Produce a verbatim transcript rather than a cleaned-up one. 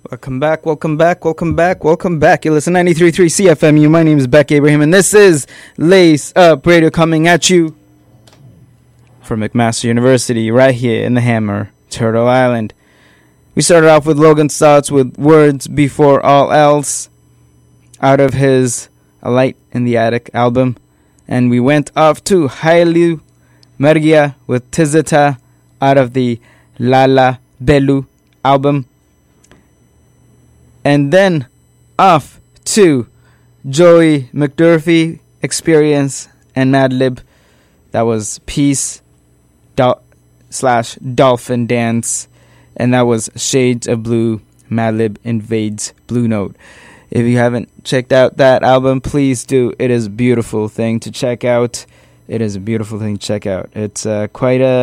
Welcome back, welcome back, welcome back, welcome back. You listen to ninety-three point three C F M U. My name is Beck Abraham, and this is Lace Up Radio coming at you from McMaster University, right here in the Hammer, Turtle Island. We started off with Logan Stotts with Words Before All Else out of his A Light in the Attic album. And we went off to Hailu Mergia with Tizita out of the Lala Belu album. And then off to Joey McDurphy, Experience, and Madlib. That was Peace Dol- slash Dolphin Dance. And that was Shades of Blue, Madlib Invades Blue Note. If you haven't checked out that album, please do. It is a beautiful thing to check out. It is a beautiful thing to check out. It's uh, quite a